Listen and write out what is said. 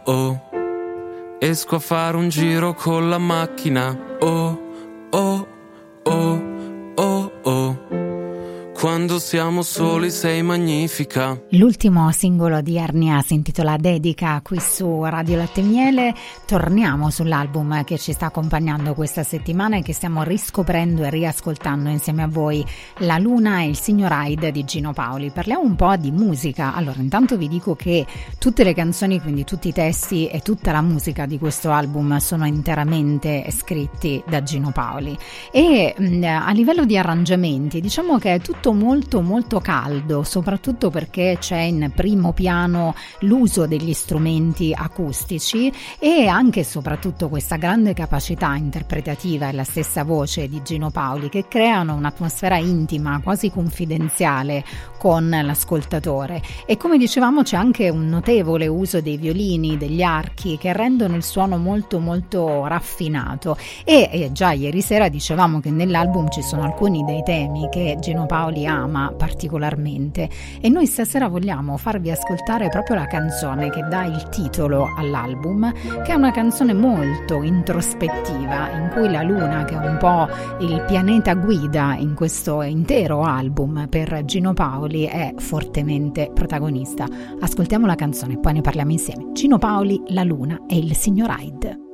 Oh, esco a fare un giro con la macchina. Oh, oh, oh, oh, oh. Quando siamo soli sei magnifica. L'ultimo singolo di Ernia si intitola Dedica qui su Radio Latte e Miele. Torniamo sull'album che ci sta accompagnando questa settimana e che stiamo riscoprendo e riascoltando insieme a voi, La Luna e il Signor Hyde di Gino Paoli. Parliamo un po' di musica. Allora, intanto vi dico che tutte le canzoni, quindi tutti i testi e tutta la musica di questo album sono interamente scritti da Gino Paoli e a livello di arrangiamenti diciamo che è tutto molto molto caldo, soprattutto perché c'è in primo piano l'uso degli strumenti acustici e anche e soprattutto questa grande capacità interpretativa e la stessa voce di Gino Paoli che creano un'atmosfera intima, quasi confidenziale con l'ascoltatore. E come dicevamo c'è anche un notevole uso dei violini, degli archi che rendono il suono molto molto raffinato e già ieri sera dicevamo che nell'album ci sono alcuni dei temi che Gino Paoli ama particolarmente e noi stasera vogliamo farvi ascoltare proprio la canzone che dà il titolo all'album, che è una canzone molto introspettiva in cui la Luna, che è un po' il pianeta guida in questo intero album per Gino Paoli, è fortemente protagonista. Ascoltiamo la canzone e poi ne parliamo insieme. Gino Paoli, La Luna e il Signor Hyde.